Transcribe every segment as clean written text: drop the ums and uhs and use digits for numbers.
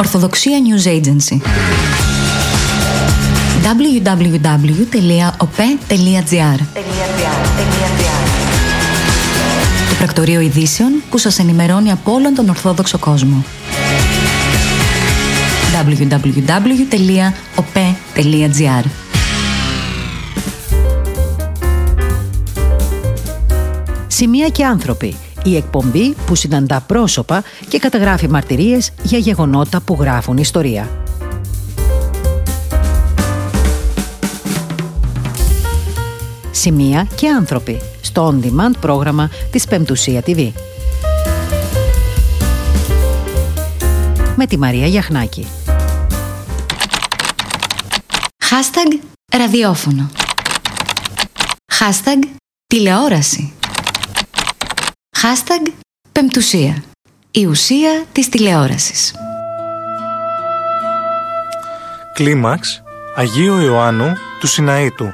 Ορθοδοξία News Agency. www.op.gr. Το πρακτορείο ειδήσεων που σας ενημερώνει από όλον τον Ορθόδοξο κόσμο. www.op.gr. Σημεία και άνθρωποι. Η εκπομπή που συναντά πρόσωπα και καταγράφει μαρτυρίες για γεγονότα που γράφουν ιστορία. Σημεία και άνθρωποι στο on-demand πρόγραμμα της Πεμπτουσία TV. Με τη Μαρία Γιαχνάκη. Hashtag ραδιόφωνο. Hashtag τηλεόραση. Hashtag Πεμπτουσία. Η ουσία της τηλεόρασης. Κλίμαξ Αγίου Ιωάννου του Σιναήτου.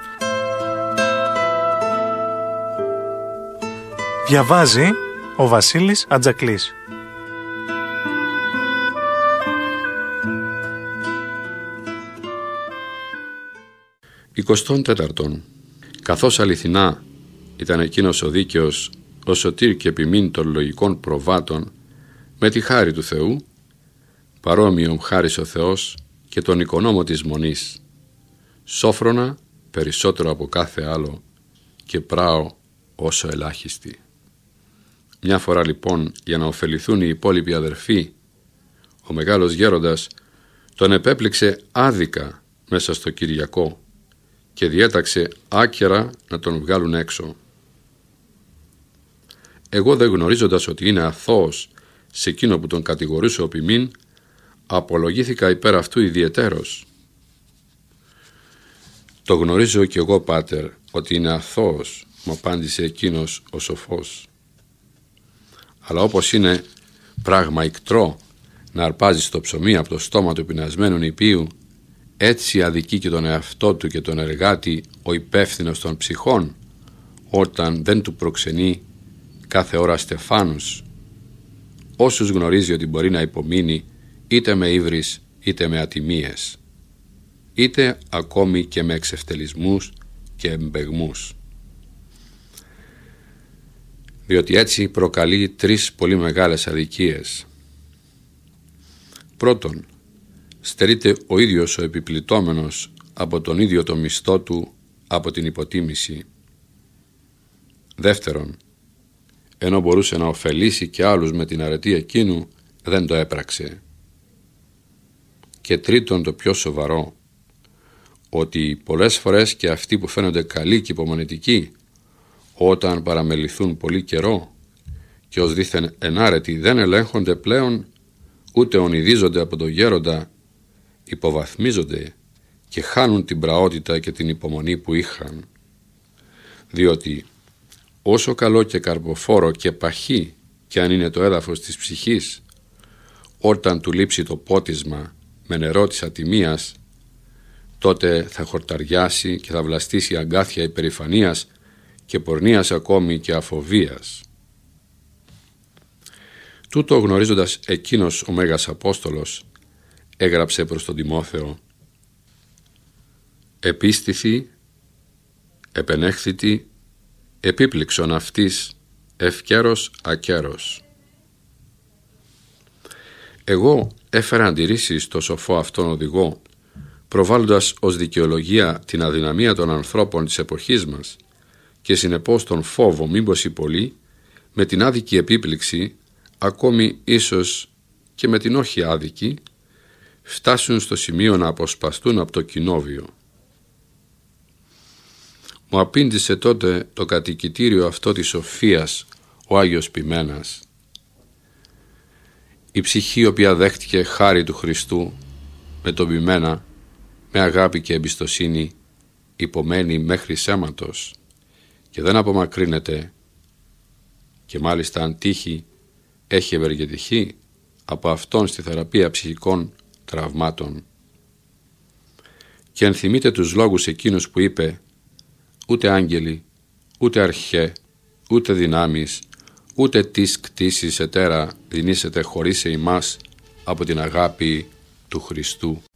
Διαβάζει ο Βασίλης Ατζακλής. Εικοστόν τέταρτον. Καθώς αληθινά ήταν εκείνος ο δίκαιος, ο σωτήρ και επιμήν των λογικών προβάτων, με τη χάρη του Θεού, παρόμοιον χάρις ο Θεός και τον οικονόμο της μονής, σόφρονα περισσότερο από κάθε άλλο και πράω όσο ελάχιστη. Μια φορά λοιπόν, για να ωφεληθούν οι υπόλοιποι αδερφοί, ο μεγάλος γέροντας τον επέπληξε άδικα μέσα στο Κυριακό και διέταξε άκερα να τον βγάλουν έξω. Εγώ, δεν γνωρίζοντας ότι είναι αθώος σε εκείνο που τον κατηγορούσε ο ποιμήν, απολογήθηκα υπέρ αυτού ιδιαιτέρως. «Το γνωρίζω κι εγώ, πάτερ, ότι είναι αθώος», μου απάντησε εκείνος ο σοφός. «Αλλά όπως είναι πράγμα ικτρό να αρπάζει το ψωμί από το στόμα του πεινασμένου νηπίου, έτσι αδικεί και τον εαυτό του και τον εργάτη ο υπεύθυνος των ψυχών, όταν δεν του προξενεί κάθε ώρα στεφάνους. Όσους γνωρίζει ότι μπορεί να υπομείνει είτε με ύβρις είτε με ατιμίες, είτε ακόμη και με εξευτελισμούς και εμπεγμούς. Διότι έτσι προκαλεί τρεις πολύ μεγάλες αδικίες. Πρώτον, στερείται ο ίδιος ο επιπληττόμενος από τον ίδιο το μισθό του από την υποτίμηση. Δεύτερον, ενώ μπορούσε να ωφελήσει και άλλους με την αρετή εκείνου, δεν το έπραξε. Και τρίτον, το πιο σοβαρό, ότι πολλές φορές και αυτοί που φαίνονται καλοί και υπομονετικοί, όταν παραμεληθούν πολύ καιρό και ως δήθεν ενάρετοι δεν ελέγχονται πλέον, ούτε ονειδίζονται από τον γέροντα, υποβαθμίζονται και χάνουν την πραότητα και την υπομονή που είχαν. Διότι όσο καλό και καρποφόρο και παχύ και αν είναι το έδαφος της ψυχής, όταν του λείψει το πότισμα με νερό της ατιμίας, τότε θα χορταριάσει και θα βλαστήσει αγκάθια υπερηφανίας και πορνείας ακόμη και αφοβίας. Τούτο γνωρίζοντας εκείνος ο Μέγας Απόστολος, έγραψε προς τον Τιμόθεο: «Επίστηθη, επενέχθητη, επίπληξον αυτής, ευκαίρος ακέρος». Εγώ έφερα αντιρρήσεις στο σοφό αυτόν οδηγό, προβάλλοντας ως δικαιολογία την αδυναμία των ανθρώπων της εποχής μας και συνεπώς τον φόβο μήπως οι πολλοί με την άδικη επίπληξη, ακόμη ίσως και με την όχι άδικη, φτάσουν στο σημείο να αποσπαστούν από το κοινόβιο. Μου απήντησε τότε το κατοικητήριο αυτό της σοφίας ο Άγιος Ποιμένας. Η ψυχή, η οποία δέχτηκε χάρη του Χριστού με τον Ποιμένα, με αγάπη και εμπιστοσύνη, υπομένει μέχρι σέματος και δεν απομακρύνεται, και μάλιστα αν τύχει έχει ευεργετηθεί από αυτόν στη θεραπεία ψυχικών τραυμάτων. Και ενθυμείτε τους λόγους εκείνους που είπε: «Ούτε άγγελοι, ούτε αρχέ, ούτε δυνάμεις, ούτε της κτήσης ετέρα δινήσετε χωρίς εμάς, από την αγάπη του Χριστού.